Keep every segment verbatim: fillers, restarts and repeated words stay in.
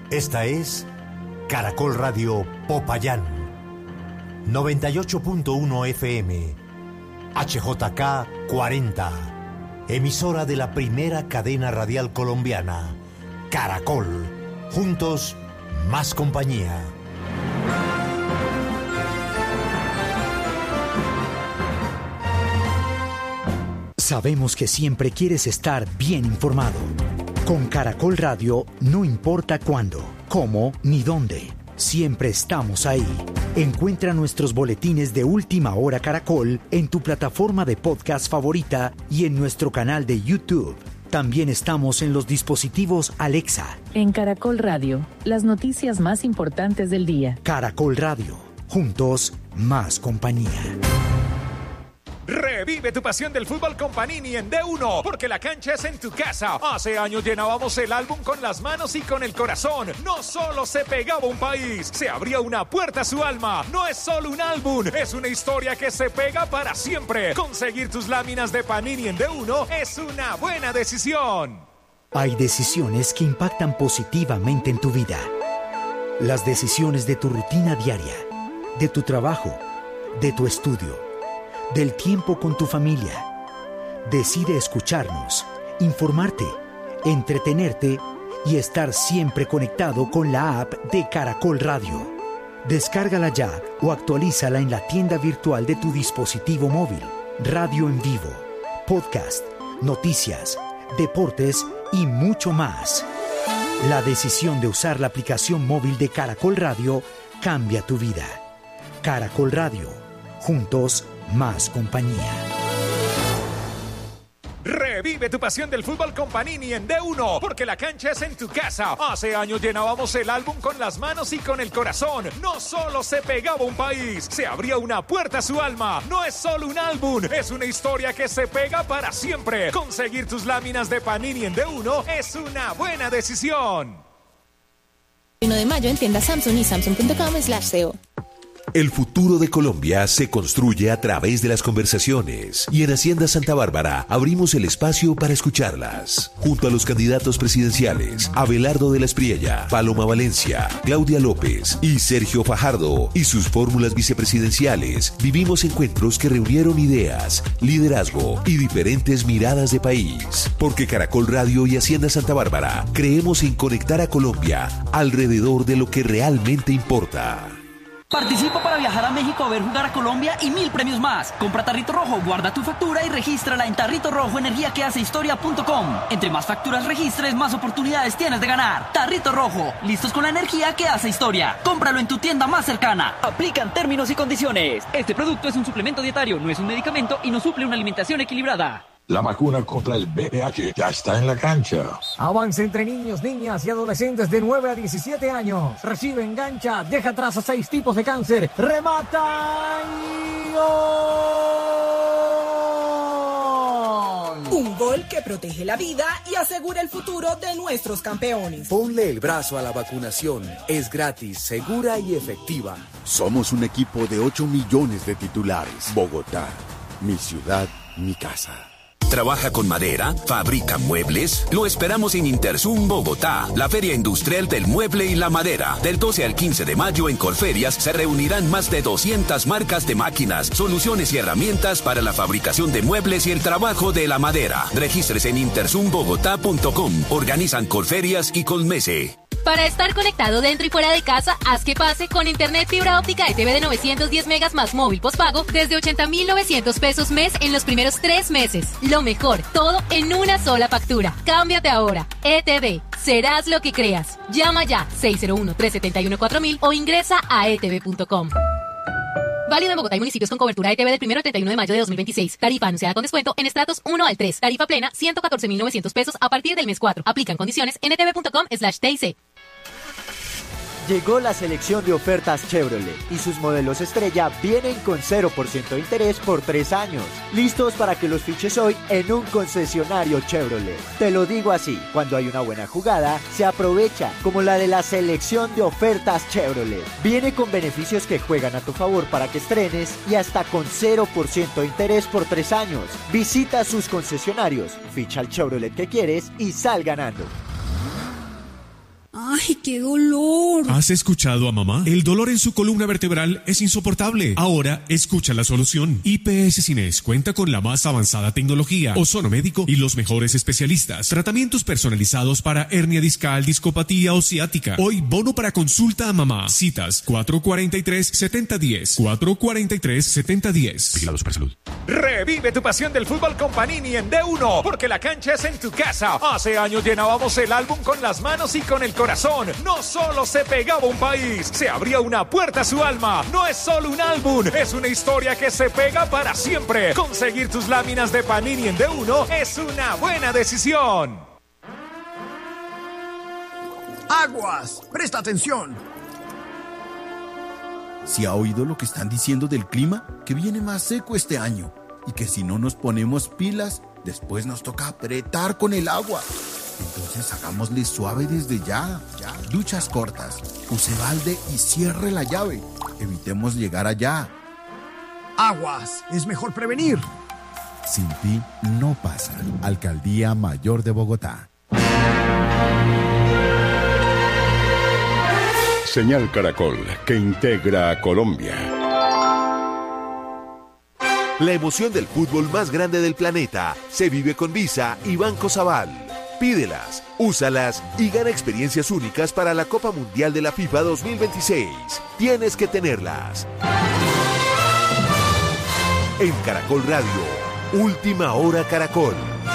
Esta es Caracol Radio Popayán, noventa y ocho punto uno F M, H J K cuarenta, emisora de la primera cadena radial colombiana, Caracol. Juntos, más compañía. Sabemos que siempre quieres estar bien informado. Con Caracol Radio, no importa cuándo, cómo ni dónde, siempre estamos ahí. Encuentra nuestros boletines de Última Hora Caracol en tu plataforma de podcast favorita y en nuestro canal de YouTube. También estamos en los dispositivos Alexa. En Caracol Radio, las noticias más importantes del día. Caracol Radio, juntos, más compañía. Revive tu pasión del fútbol con Panini en D uno, porque la cancha es en tu casa. Hace años llenábamos el álbum con las manos y con el corazón. No solo se pegaba un país, se abría una puerta a su alma. No es solo un álbum, es una historia que se pega para siempre. Conseguir tus láminas de Panini en D uno es una buena decisión. Hay decisiones que impactan positivamente en tu vida. Las decisiones de tu rutina diaria, de tu trabajo, de tu estudio, del tiempo con tu familia. Decide escucharnos, informarte, entretenerte y estar siempre conectado con la app de Caracol Radio. Descárgala ya o actualízala en la tienda virtual de tu dispositivo móvil. Radio en vivo, podcast, noticias, deportes y mucho más. La decisión de usar la aplicación móvil de Caracol Radio cambia tu vida. Caracol Radio, juntos, más compañía. Revive tu pasión del fútbol con Panini en D uno, porque la cancha es en tu casa. Hace años llenábamos el álbum con las manos y con el corazón. No solo se pegaba un país, se abría una puerta a su alma. No es solo un álbum, es una historia que se pega para siempre. Conseguir tus láminas de Panini en D uno es una buena decisión. uno de mayo en tienda Samsung y samsung punto com slash C O. El futuro de Colombia se construye a través de las conversaciones y en Hacienda Santa Bárbara abrimos el espacio para escucharlas. Junto a los candidatos presidenciales Abelardo de la Espriella, Paloma Valencia, Claudia López y Sergio Fajardo y sus fórmulas vicepresidenciales, vivimos encuentros que reunieron ideas, liderazgo y diferentes miradas de país. Porque Caracol Radio y Hacienda Santa Bárbara creemos en conectar a Colombia alrededor de lo que realmente importa. Participa para viajar a México a ver jugar a Colombia y mil premios más. Compra Tarrito Rojo, guarda tu factura y regístrala en Tarrito Rojo Energía que hace historia punto com. Entre más facturas registres, más oportunidades tienes de ganar. Tarrito Rojo, listos con la energía que hace historia. Cómpralo en tu tienda más cercana. Aplican términos y condiciones. Este producto es un suplemento dietario, no es un medicamento y no suple una alimentación equilibrada. La vacuna contra el V I H ya está en la cancha. Avance entre niños, niñas y adolescentes de nueve a diecisiete años. Recibe, engancha, deja atrás a seis tipos de cáncer. ¡Remata! Y ¡gol! Un gol que protege la vida y asegura el futuro de nuestros campeones. Ponle el brazo a la vacunación. Es gratis, segura y efectiva. Somos un equipo de ocho millones de titulares. Bogotá, mi ciudad, mi casa. ¿Trabaja con madera? ¿Fabrica muebles? Lo esperamos en Interzum Bogotá, la Feria Industrial del Mueble y la Madera. Del doce al quince de mayo en Colferias se reunirán más de doscientas marcas de máquinas, soluciones y herramientas para la fabricación de muebles y el trabajo de la madera. Regístrese en interzum bogotá punto com. Organizan Colferias y Colmese. Para estar conectado dentro y fuera de casa, haz que pase con internet fibra óptica E T V de novecientos diez megas más móvil postpago desde ochenta mil novecientos pesos mes en los primeros tres meses. Lo mejor, todo en una sola factura. Cámbiate ahora. E T V, serás lo que creas. Llama ya seis cero uno, tres siete uno, cuatro mil o ingresa a e t v punto com. Válido en Bogotá y municipios con cobertura E T V del primero al treinta y uno de mayo de dos mil veintiséis. Tarifa anunciada con descuento en estratos uno al tres. Tarifa plena ciento catorce mil novecientos pesos a partir del mes cuatro. Aplican condiciones en e t v punto com slash t i c. Llegó la selección de ofertas Chevrolet y sus modelos estrella vienen con cero por ciento de interés por tres años. Listos para que los fiches hoy en un concesionario Chevrolet. Te lo digo así, cuando hay una buena jugada, se aprovecha, como la de la selección de ofertas Chevrolet. Viene con beneficios que juegan a tu favor para que estrenes y hasta con cero por ciento de interés por tres años. Visita sus concesionarios, ficha el Chevrolet que quieres y sal ganando. Ay, ¡Ay, qué dolor! ¿Has escuchado a mamá? El dolor en su columna vertebral es insoportable. Ahora, escucha la solución. I P S Cines cuenta con la más avanzada tecnología, ozono médico y los mejores especialistas. Tratamientos personalizados para hernia discal, discopatía o ciática. Hoy, bono para consulta a mamá. Citas cuatro cuatro tres, siete cero uno cero. cuatro cuatro tres, siete cero uno cero. Vigilados para salud. Revive tu pasión del fútbol con Panini en D uno, porque la cancha es en tu casa. Hace años llenábamos el álbum con las manos y con el corazón. No solo se pegaba un país, se abría una puerta a su alma. No es solo un álbum, es una historia que se pega para siempre. Conseguir tus láminas de Panini en D uno es una buena decisión. Aguas, presta atención. ¿Si ha oído lo que están diciendo del clima? Que viene más seco este año y que si no nos ponemos pilas, después nos toca apretar con el agua. Entonces hagámosle suave desde ya, ya. Duchas cortas, use balde y cierre la llave. Evitemos llegar allá. Aguas, es mejor prevenir. Sin ti no pasa. Alcaldía Mayor de Bogotá. Señal Caracol, que integra a Colombia. La emoción del fútbol más grande del planeta se vive con Visa y Banco Sabal. Pídelas, úsalas y gana experiencias únicas para la Copa Mundial de la FIFA dos mil veintiséis. Tienes que tenerlas. En Caracol Radio, Última Hora Caracol.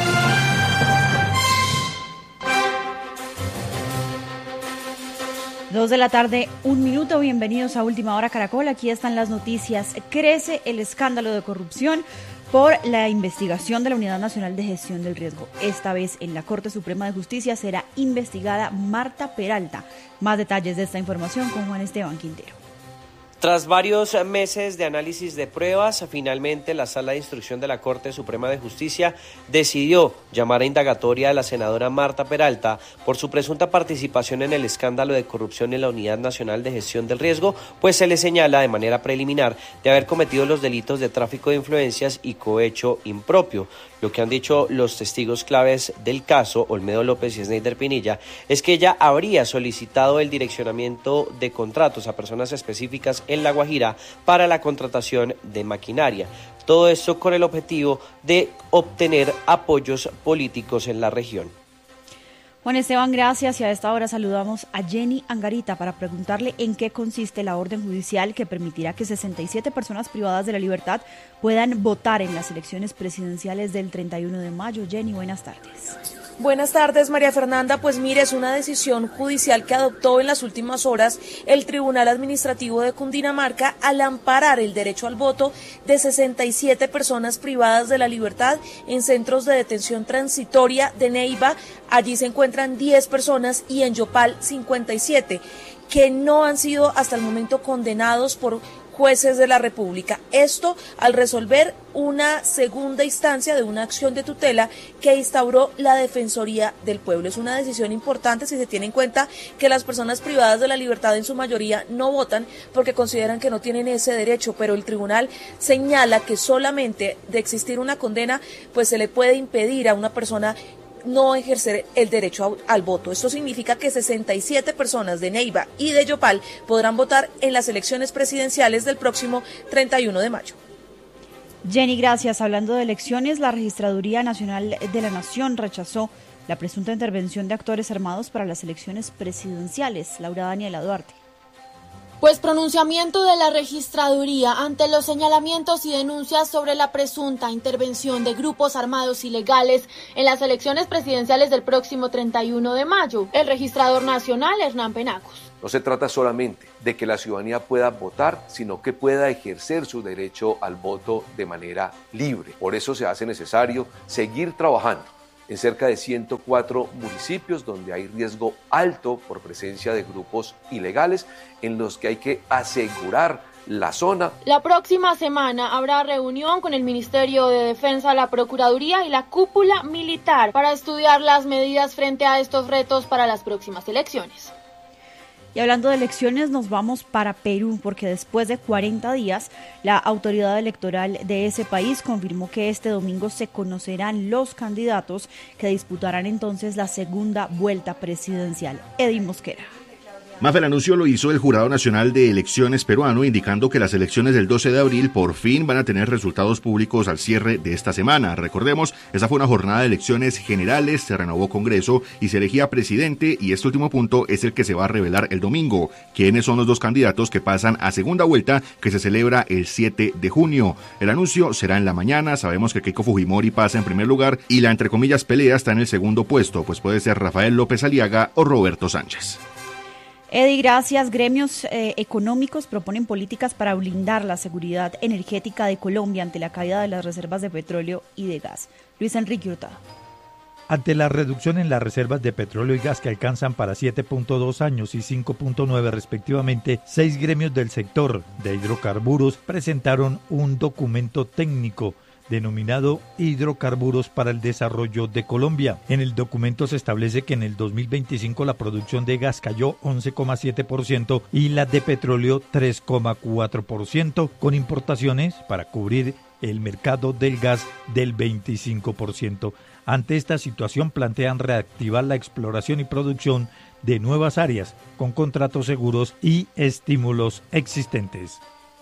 Dos de la tarde, un minuto, bienvenidos a Última Hora Caracol, aquí están las noticias. Crece el escándalo de corrupción por la investigación de la Unidad Nacional de Gestión del Riesgo. Esta vez en la Corte Suprema de Justicia será investigada Marta Peralta. Más detalles de esta información con Juan Esteban Quintero. Tras varios meses de análisis de pruebas, finalmente la Sala de Instrucción de la Corte Suprema de Justicia decidió llamar a indagatoria a la senadora Marta Peralta por su presunta participación en el escándalo de corrupción en la Unidad Nacional de Gestión del Riesgo, pues se le señala de manera preliminar de haber cometido los delitos de tráfico de influencias y cohecho impropio. Lo que han dicho los testigos claves del caso, Olmedo López y Sneider Pinilla, es que ella habría solicitado el direccionamiento de contratos a personas específicas en La Guajira para la contratación de maquinaria. Todo esto con el objetivo de obtener apoyos políticos en la región. Juan Esteban, gracias. Y a esta hora saludamos a Jenny Angarita para preguntarle en qué consiste la orden judicial que permitirá que sesenta y siete personas privadas de la libertad puedan votar en las elecciones presidenciales del treinta y uno de mayo. Jenny, buenas tardes. Buenas tardes, María Fernanda. Pues mire, es una decisión judicial que adoptó en las últimas horas el Tribunal Administrativo de Cundinamarca al amparar el derecho al voto de sesenta y siete personas privadas de la libertad en centros de detención transitoria de Neiva. Allí se encuentran diez personas y en Yopal cincuenta y siete que no han sido hasta el momento condenados por jueces de la República. Esto al resolver una segunda instancia de una acción de tutela que instauró la Defensoría del Pueblo. Es una decisión importante si se tiene en cuenta que las personas privadas de la libertad en su mayoría no votan porque consideran que no tienen ese derecho, pero el tribunal señala que solamente de existir una condena, pues se le puede impedir a una persona no ejercer el derecho al voto. Esto significa que sesenta y siete personas de Neiva y de Yopal podrán votar en las elecciones presidenciales del próximo treinta y uno de mayo. Jenny, gracias. Hablando de elecciones, la Registraduría Nacional de la Nación rechazó la presunta intervención de actores armados para las elecciones presidenciales. Laura Daniela Duarte. Pues pronunciamiento de la registraduría ante los señalamientos y denuncias sobre la presunta intervención de grupos armados ilegales en las elecciones presidenciales del próximo treinta y uno de mayo. El registrador nacional, Hernán Penagos. No se trata solamente de que la ciudadanía pueda votar, sino que pueda ejercer su derecho al voto de manera libre. Por eso se hace necesario seguir trabajando en cerca de ciento cuatro municipios donde hay riesgo alto por presencia de grupos ilegales, en los que hay que asegurar la zona. La próxima semana habrá reunión con el Ministerio de Defensa, la Procuraduría y la cúpula militar para estudiar las medidas frente a estos retos para las próximas elecciones. Y hablando de elecciones, nos vamos para Perú, porque después de cuarenta días, la autoridad electoral de ese país confirmó que este domingo se conocerán los candidatos que disputarán entonces la segunda vuelta presidencial. Eddie Mosquera. Mafe, el anuncio lo hizo el Jurado Nacional de Elecciones peruano, indicando que las elecciones del doce de abril por fin van a tener resultados públicos al cierre de esta semana. Recordemos, esa fue una jornada de elecciones generales, se renovó Congreso y se elegía presidente, y este último punto es el que se va a revelar el domingo. ¿Quiénes son los dos candidatos que pasan a segunda vuelta, que se celebra el siete de junio? El anuncio será en la mañana. Sabemos que Keiko Fujimori pasa en primer lugar y la, entre comillas, pelea está en el segundo puesto, pues puede ser Rafael López Aliaga o Roberto Sánchez. Eddie, gracias. Gremios eh, económicos proponen políticas para blindar la seguridad energética de Colombia ante la caída de las reservas de petróleo y de gas. Luis Enrique Hurtado. Ante la reducción en las reservas de petróleo y gas que alcanzan para siete punto dos años y cinco punto nueve respectivamente, seis gremios del sector de hidrocarburos presentaron un documento técnico denominado Hidrocarburos para el Desarrollo de Colombia. En el documento se establece que en el dos mil veinticinco la producción de gas cayó once coma siete por ciento y la de petróleo tres coma cuatro por ciento, con importaciones para cubrir el mercado del gas del veinticinco por ciento. Ante esta situación plantean reactivar la exploración y producción de nuevas áreas con contratos seguros y estímulos existentes.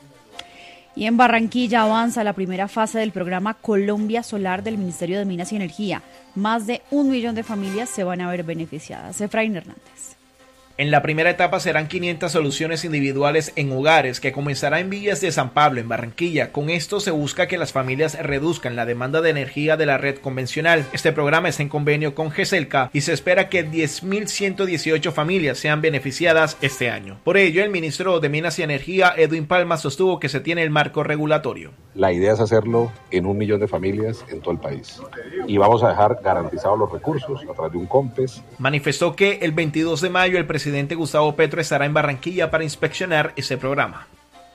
Y en Barranquilla avanza la primera fase del programa Colombia Solar del Ministerio de Minas y Energía. Más de un millón de familias se van a ver beneficiadas. Efraín Hernández. En la primera etapa serán quinientas soluciones individuales en hogares, que comenzará en Villas de San Pablo, en Barranquilla. Con esto se busca que las familias reduzcan la demanda de energía de la red convencional. Este programa está en convenio con GESELCA y se espera que diez mil ciento dieciocho familias sean beneficiadas este año. Por ello, el ministro de Minas y Energía, Edwin Palma, sostuvo que se tiene el marco regulatorio. La idea es hacerlo en un millón de familias en todo el país. Y vamos a dejar garantizados los recursos a través de un COMPES. Manifestó que el veintidós de mayo el presidente El presidente Gustavo Petro estará en Barranquilla para inspeccionar ese programa.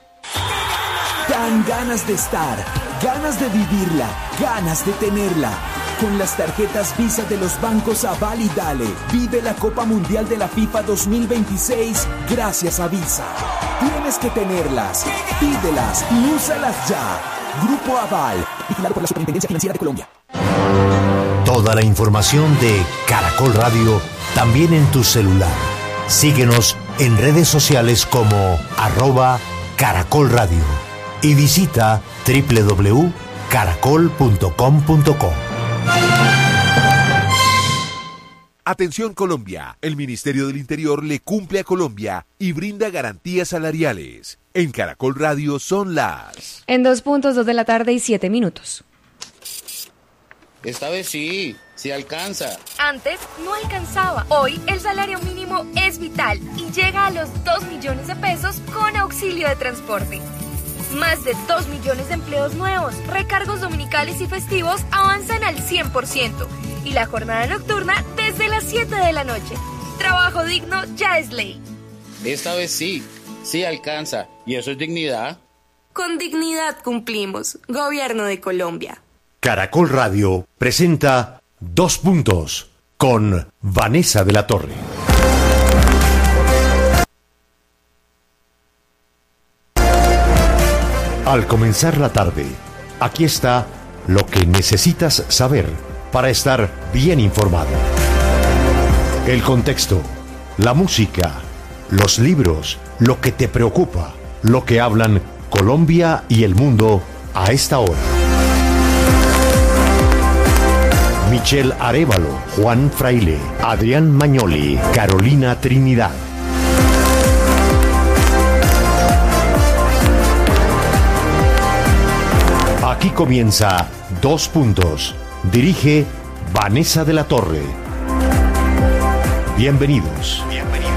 Dan ganas de estar, ganas de vivirla, ganas de tenerla. Con las tarjetas Visa de los bancos Aval y Dale, vive la Copa Mundial de la FIFA dos mil veintiséis gracias a Visa. Tienes que tenerlas, pídelas y úsalas ya. Grupo Aval, vigilado por la Superintendencia Financiera de Colombia. Toda la información de Caracol Radio también en tu celular. Síguenos en redes sociales como arroba Caracol Radio y visita doble u doble u doble u punto caracol punto com punto co. Atención Colombia, el Ministerio del Interior le cumple a Colombia y brinda garantías salariales. En Caracol Radio son las... En dos puntos, dos de la tarde y siete minutos. Esta vez sí, sí alcanza. Antes no alcanzaba. Hoy el salario mínimo es vital y llega a los dos millones de pesos con auxilio de transporte. Más de dos millones de empleos nuevos, recargos dominicales y festivos avanzan al cien por ciento y la jornada nocturna desde las siete de la noche. Trabajo digno ya es ley. Esta vez sí, sí alcanza. ¿Y eso es dignidad? Con dignidad cumplimos. Gobierno de Colombia. Caracol Radio presenta Dos Puntos con Vanessa de la Torre. Al comenzar la tarde, aquí está lo que necesitas saber para estar bien informado. El contexto, la música, los libros, lo que te preocupa, lo que hablan Colombia y el mundo a esta hora. Michelle Arévalo, Juan Fraile, Adrián Mañoli, Carolina Trinidad. Aquí comienza Dos Puntos. Dirige Vanessa de la Torre. Bienvenidos. Bienvenidos.